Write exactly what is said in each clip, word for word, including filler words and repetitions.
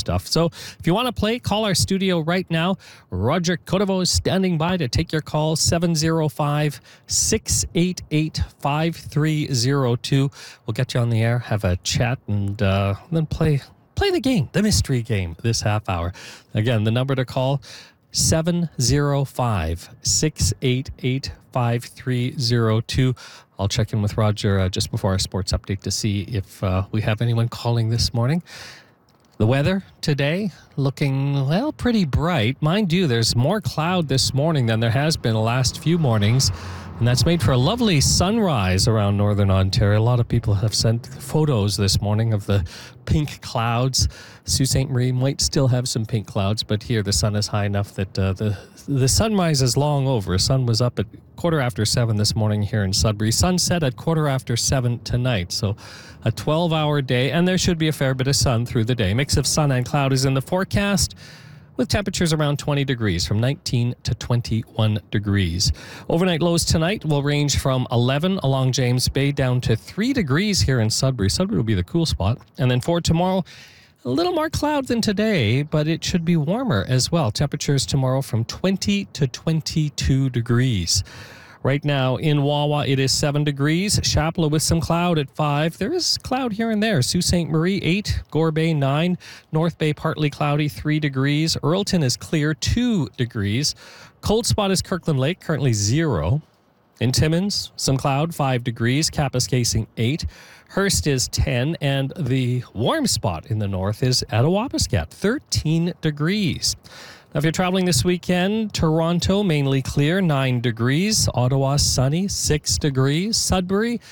stuff. So if you want to play, call our studio right now. Roger Kotovo is standing by to take your call, seven oh five, six eight eight, five three oh two. We'll get you on the air, have a chat, and uh, then play play the game, the mystery game, this half hour. Again, the number to call, seven oh five, six eight eight, five three oh two. I'll check in with Roger uh, just before our sports update to see if uh, we have anyone calling this morning. The weather today looking, well, pretty bright. Mind you, there's more cloud this morning than there has been the last few mornings. And that's made for a lovely sunrise around northern Ontario. A lot of people have sent photos this morning of the pink clouds. Sault Ste. Marie might still have some pink clouds, but here the sun is high enough that uh, the the sunrise is long over. Sun was up at quarter after seven this morning here in Sudbury. Sunset at quarter after seven tonight. So a twelve-hour day, and there should be a fair bit of sun through the day. Mix of sun and cloud is in the forecast, with temperatures around twenty degrees, from nineteen to twenty-one degrees. Overnight lows tonight will range from eleven along James Bay down to three degrees here in Sudbury. Sudbury will be the cool spot. And then for tomorrow, a little more cloud than today, but it should be warmer as well. Temperatures tomorrow from twenty to twenty-two degrees. Right now in Wawa, it is seven degrees. Chapleau with some cloud at five. There is cloud here and there. Sault Ste. Marie, eight. Gore Bay, nine. North Bay, partly cloudy, three degrees. Earlton is clear, two degrees. Cold spot is Kirkland Lake, currently zero. In Timmins, some cloud, five degrees. Kapuskasing, eight. Hearst is ten. And the warm spot in the north is Attawapiskat, thirteen degrees. Now, if you're traveling this weekend, Toronto, mainly clear, nine degrees. Ottawa, sunny, six degrees. Sudbury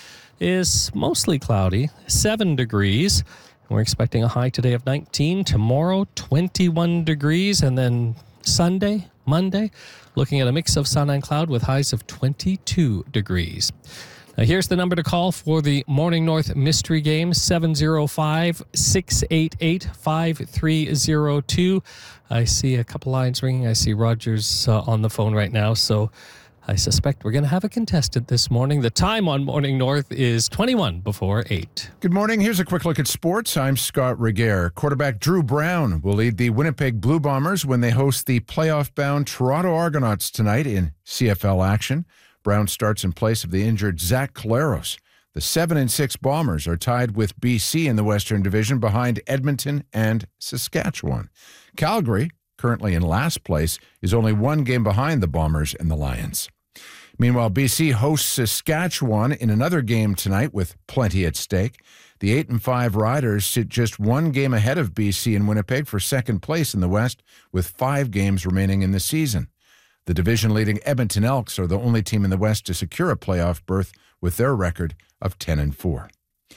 is mostly cloudy, seven degrees. We're expecting a high today of nineteen. Tomorrow, twenty-one degrees. And then Sunday, Monday, looking at a mix of sun and cloud with highs of twenty-two degrees. Now, here's the number to call for the Morning North Mystery Game, seven oh five, six eight eight, five three oh two. I see a couple lines ringing. I see Rogers uh, on the phone right now, so I suspect we're going to have a contestant this morning. The time on Morning North is twenty-one before eight. Good morning. Here's a quick look at sports. I'm Scott Regehr. Quarterback Drew Brown will lead the Winnipeg Blue Bombers when they host the playoff-bound Toronto Argonauts tonight in C F L action. Brown starts in place of the injured Zach Collaros. The seven and six Bombers are tied with B C in the Western Division behind Edmonton and Saskatchewan. Calgary, currently in last place, is only one game behind the Bombers and the Lions. Meanwhile, B C hosts Saskatchewan in another game tonight with plenty at stake. The eight and five Riders sit just one game ahead of B C and Winnipeg for second place in the West, with five games remaining in the season. The division-leading Edmonton Elks are the only team in the West to secure a playoff berth with their record of ten and four.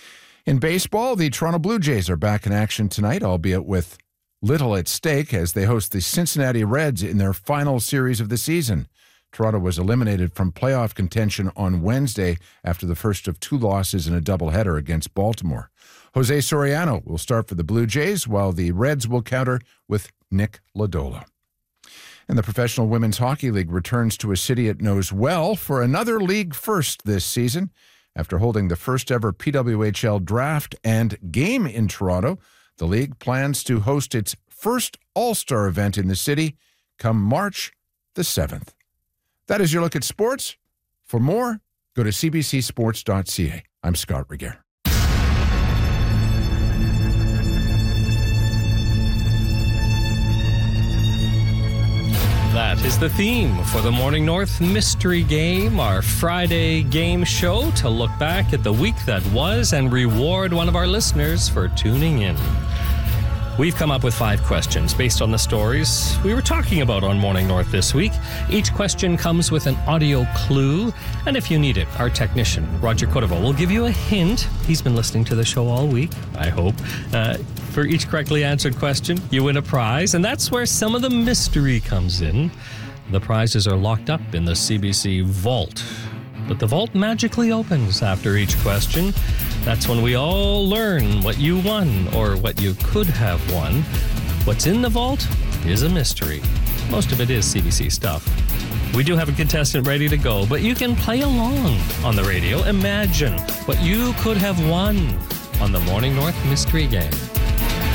In baseball, the Toronto Blue Jays are back in action tonight, albeit with little at stake as they host the Cincinnati Reds in their final series of the season. Toronto was eliminated from playoff contention on Wednesday after the first of two losses in a doubleheader against Baltimore. Jose Soriano will start for the Blue Jays, while the Reds will counter with Nick Lodolo. And the Professional Women's Hockey League returns to a city it knows well for another league first this season. After holding the first ever P W H L draft and game in Toronto, the league plans to host its first All-Star event in the city come March the seventh. That is your look at sports. For more, go to c b c sports dot c a. I'm Scott Regehr. That is the theme for the Morning North Mystery Game, our Friday game show to look back at the week that was and reward one of our listeners for tuning in. We've come up with five questions based on the stories we were talking about on Morning North this week. Each question comes with an audio clue, and if you need it, our technician, Roger Kotovo, will give you a hint. He's been listening to the show all week, I hope. Uh, for each correctly answered question, you win a prize, and that's where some of the mystery comes in. The prizes are locked up in the C B C vault, but the vault magically opens after each question. That's when we all learn what you won or what you could have won. What's in the vault is a mystery. Most of it is C B C stuff. We do have a contestant ready to go, but you can play along on the radio. Imagine what you could have won on the Morning North Mystery Game.